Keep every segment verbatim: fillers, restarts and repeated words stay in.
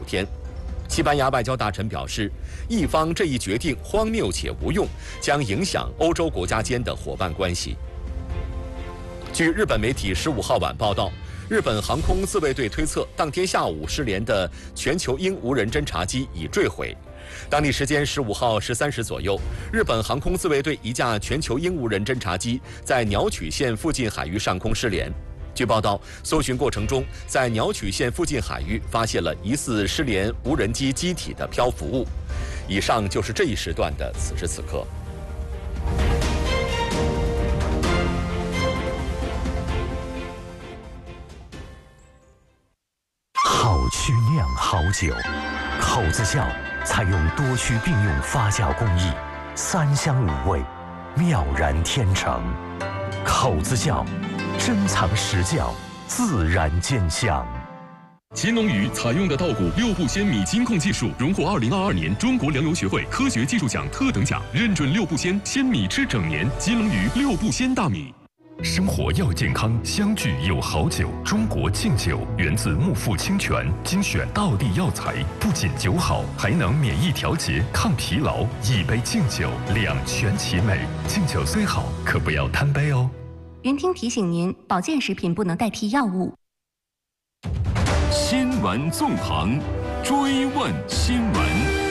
天。西班牙外交大臣表示，意方这一决定荒谬且无用，将影响欧洲国家间的伙伴关系。据日本媒体十五号晚报道，日本航空自卫队推测，当天下午失联的全球鹰无人侦察机已坠毁。当地时间十五号十三时左右，日本航空自卫队一架全球鹰无人侦察机在鸟取县附近海域上空失联。据报道，搜寻过程中，在鸟取县附近海域发现了疑似失联无人机机体的漂浮物。以上就是这一时段的此时此刻。 好曲酿好酒，口子窖采用多区并用发酵工艺，三香五味，妙然天成。口子窖，珍藏实窖，自然兼香。 乾隆鱼采用的稻谷六步鲜米金控技术，荣获二零二二年中国粮油学会科学技术奖特等奖，认准六步鲜，鲜米吃整年。乾隆鱼六步鲜大米。 生活要健康，相聚有好酒。中国敬酒源自木富清泉，精选道地药材，不仅酒好，还能免疫调节、抗疲劳。一杯敬酒，两全其美。敬酒虽好，可不要贪杯哦。 云听提醒您，保健食品不能代替药物。 新闻纵横，追问新闻。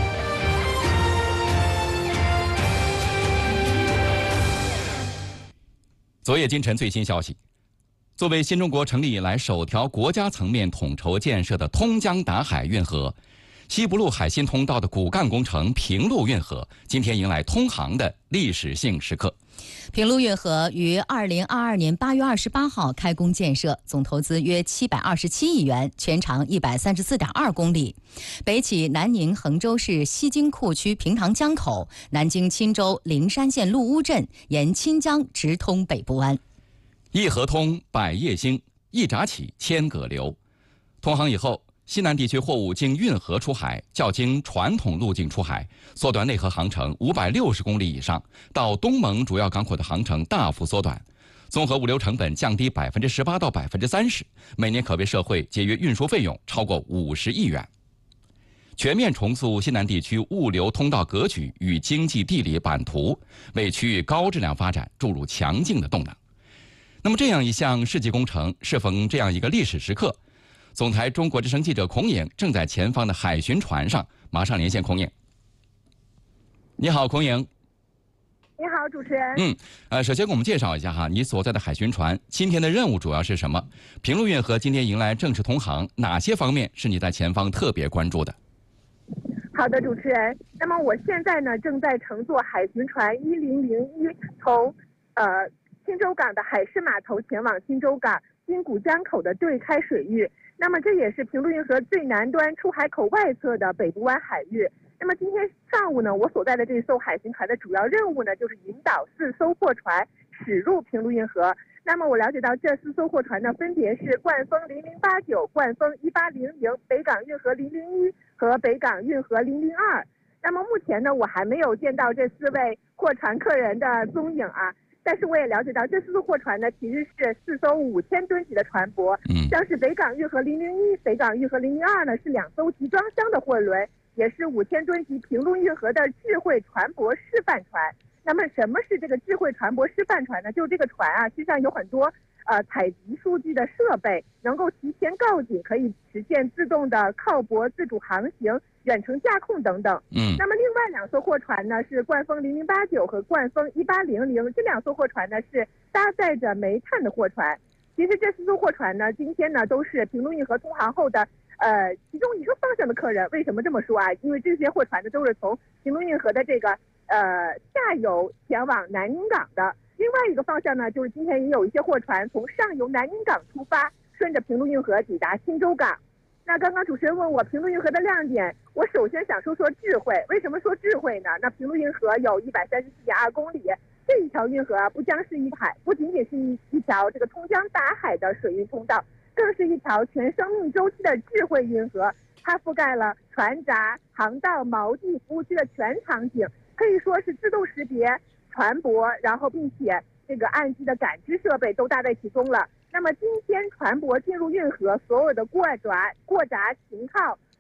昨夜今晨最新消息，作为新中国成立以来首条国家层面统筹建设的通江达海运河，西部陆海新通道的骨干工程平陆运河今天迎来通航的历史性时刻。 平陆运河于二零二二年八月二十八号开工建设，总投资约七百二十七亿元，全长一百三十四点二公里。北起南宁衡州市西京库区平塘江口，南经钦州灵山县陆乌镇，沿钦江直通北部湾。 一河通，百业兴；一闸起，千舸流。通航以后，西南地区货物经运河出海，较经传统路径出海，缩短内河航程五百六十公里以上，到东盟主要港口的航程大幅缩短，综合物流成本降低百分之十八到百分之三十，每年可为社会节约运输费用超过五十亿元。全面重塑西南地区物流通道格局与经济地理版图，为区域高质量发展注入强劲的动能。那么，这样一项世纪工程，适逢这样一个历史时刻。总台中国之声记者孔颖正在前方的海巡船上，马上连线孔颖。你好，孔颖。 你好，主持人。 嗯，呃，首先给我们介绍一下哈，你所在的海巡船今天的任务主要是什么？平陆运河今天迎来正式通航，哪些方面是你在前方特别关注的？ 好的，主持人。那么我现在呢，正在乘坐海巡船一零零一从呃钦州港的海事码头前往钦州港金谷江口的对开水域。那么这也是平陆运河最南端出海口外侧的北部湾海域。那么今天上午呢，我所在的这艘海巡船的主要任务呢，就是引导四艘货船驶入平陆运河。那么我了解到这四艘货船呢，分别是冠风零零八九、冠风一八零零、北港运河零零一和北港运河零零二。那么目前呢，我还没有见到这四位货船客人的踪影啊。但是我也了解到，这四艘货船呢，其实是四艘五千吨级的船舶。嗯，像是北港运河零零一、北港运河零零二呢，是两艘集装箱的货轮，也是五千吨级平陆运河的智慧船舶示范船。那么，什么是这个智慧船舶示范船呢？就是这个船啊，实际上有很多呃采集数据的设备，能够提前告警，可以实现自动的靠泊、自主航行、远程驾控等等。嗯，那么另外两艘货船呢是冠风零零八九和冠风一八零零，这两艘货船呢是搭载着煤炭的货船。其实这四艘货船呢，今天呢都是平陆运河通航后的呃其中一个方向的客人。为什么这么说啊？因为这些货船呢都是从平陆运河的这个呃下游前往南宁港的。另外一个方向呢，就是今天也有一些货船从上游南宁港出发，顺着平陆运河抵达钦州港。那刚刚主持人问我平陆运河的亮点，我首先想说说智慧。为什么说智慧呢？那平陆运河有一百三十四点二公里，这一条运河啊，不将是一海，不仅仅是一一条这个通江达海的水运通道，更是一条全生命周期的智慧运河。它覆盖了船闸、航道、锚地、服务区的全场景，可以说是自动识别船舶，然后并且这个岸基的感知设备都搭在其中了。那么今天船舶进入运河，所有的过闸、过闸、停靠，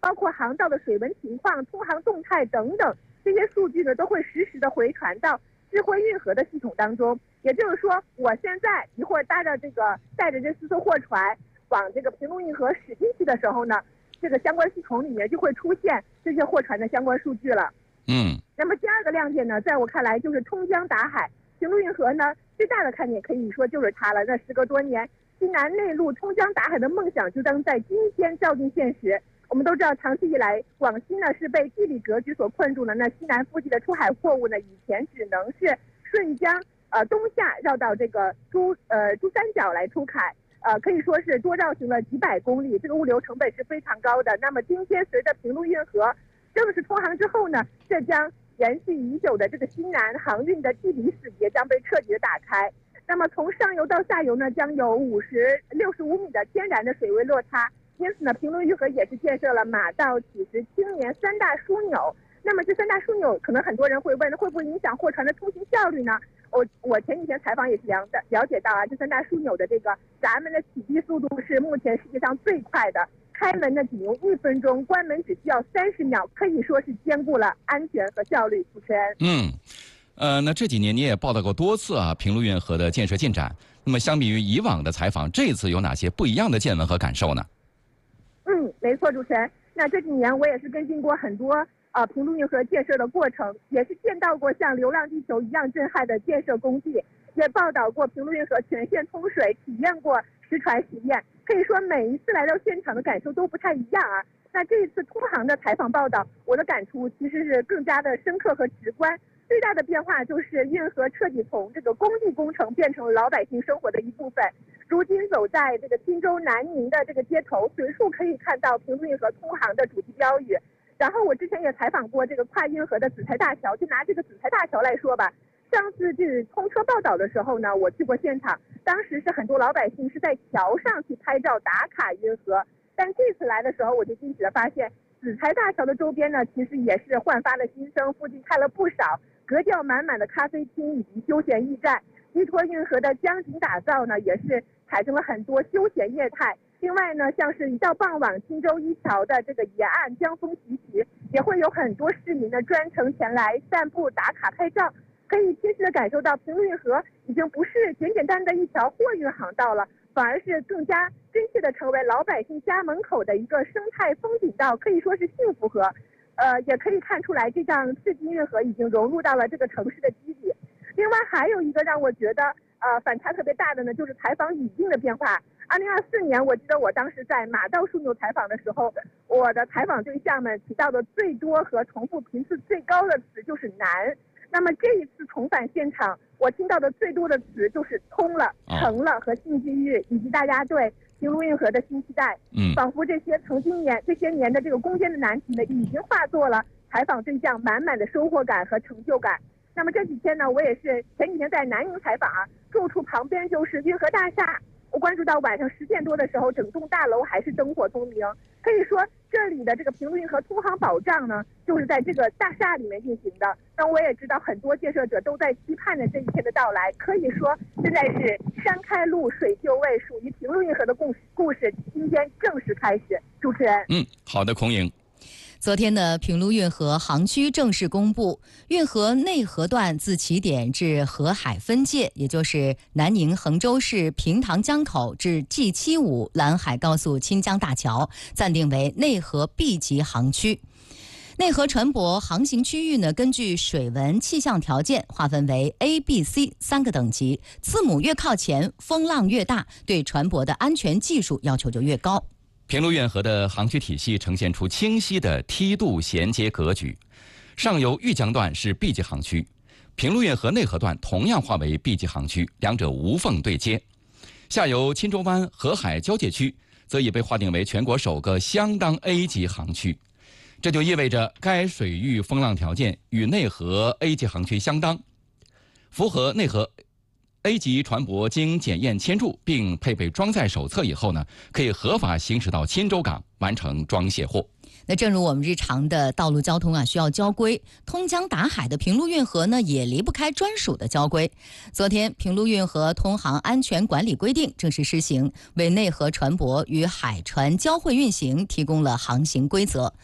包括航道的水文情况、通航动态等等，这些数据呢都会实时的回传到智慧运河的系统当中。也就是说，我现在一会儿搭着这个带着这四艘货船往这个平陆运河驶进去的时候呢，这个相关系统里面就会出现这些货船的相关数据了。 嗯， 那么第二个亮点呢，在我看来就是冲江打海。平陆运河呢最大的看点可以说就是它了。那时隔多年，西南内陆冲江打海的梦想就将在今天照进现实。我们都知道，长期以来广西呢是被地理格局所困住了。那西南腹地的出海货物呢，以前只能是顺江呃东下绕到这个珠呃珠三角来出海，呃可以说是多绕行了几百公里，这个物流成本是非常高的。那么今天随着平陆运河正式通航之后呢，这将延续已久的这个西南航运的地理死结将被彻底的打开。那么从上游到下游呢，将有五十六十五米的天然的水位落差。因此呢，平陆运河也是建设了马道、起石、青年三大枢纽。那么这三大枢纽，可能很多人会问，会不会影响货船的通行效率呢？我我前几天采访也是了了解到啊，这三大枢纽的这个闸门的启闭速度是目前世界上最快的，开门呢仅用一分钟，关门只需要三十秒，可以说是兼顾了安全和效率。主持人， 嗯，呃，那这几年你也报道过多次啊，平陆运河的建设进展。那么相比于以往的采访，这次有哪些不一样的见闻和感受呢？ 嗯，没错，主持人。那这几年我也是跟进过很多呃平陆运河建设的过程，也是见到过像《流浪地球》一样震撼的建设工地，也报道过平陆运河全线通水，体验过实船实验。可以说每一次来到现场的感受都不太一样啊。那这一次通航的采访报道，我的感触其实是更加的深刻和直观。最大的变化就是运河彻底从这个工地工程变成了老百姓生活的一部分。如今走在这个钦州南宁的这个街头，随处可以看到平陆运河通航的主题标语。然后我之前也采访过这个跨运河的紫菜大桥，就拿这个紫菜大桥来说吧，上次这通车报道的时候呢，我去过现场，当时是很多老百姓是在桥上去拍照打卡运河，但这次来的时候，我就惊喜的发现，紫菜大桥的周边呢，其实也是焕发了新生，附近开了不少格调满满的咖啡厅以及休闲驿站。依托运河的江景打造呢，也是产生了很多休闲业态。另外呢，像是一到傍晚，钦州一桥的这个沿岸江风习习，也会有很多市民呢专程前来散步打卡拍照，可以亲切的感受到平陆运河已经不是简简单单的一条货运航道了，反而是更加真切的成为老百姓家门口的一个生态风景道，可以说是幸福河。呃，也可以看出来，这趟世纪运河已经融入到了这个城市的基底。另外还有一个让我觉得呃反差特别大的呢，就是采访语境的变化。二零二四年，我记得我当时在马道枢纽采访的时候，我的采访对象们提到的最多和重复频次最高的词就是难。那么这一次重返现场，我听到的最多的词就是通了、成了和新机遇，以及大家对平陆运河的新期待。 嗯， 仿佛这些曾经年这些年的这个攻坚的难题呢，已经化作了采访对象满满的收获感和成就感。那么这几天呢，我也是前几天在南宁采访啊，住处旁边就是运河大厦。我关注到晚上十点多的时候，整栋大楼还是灯火通明。可以说，这里的这个平陆运河通航保障呢，就是在这个大厦里面进行的。那我也知道，很多建设者都在期盼着这一天的到来。可以说，现在是山开路，水就位，属于平陆运河的故事故事今天正式开始。主持人， 嗯，好的，孔颖。 昨天的平陆运河航区正式公布，运河内河段自起点至河海分界，也就是南宁衡州市平塘江口至 G 七十五 兰海高速钦江大桥，暂定为内河 B 级航区。内河船舶航行区域呢，根据水文气象条件划分为 A、B、C 三个等级，字母越靠前，风浪越大，对船舶的安全技术要求就越高。 平陆运河的航区体系呈现出清晰的梯度衔接格局，上游豫江段是 B 级航区，平陆运河内河段同样划为 B 级航区，两者无缝对接。下游钦州湾河海交界区则已被划定为全国首个相当 A 级航区，这就意味着该水域风浪条件与内河 A 级航区相当，符合内河A 级船舶经检验签注并配备装载手册以后呢，可以合法行驶到钦州港完成装卸货。 那正如我们日常的道路交通啊，需要交规，通江达海的平陆运河呢，也离不开专属的交规。昨天，平陆运河通航安全管理规定正式施行，为内河船舶与海船交汇运行提供了航行规则。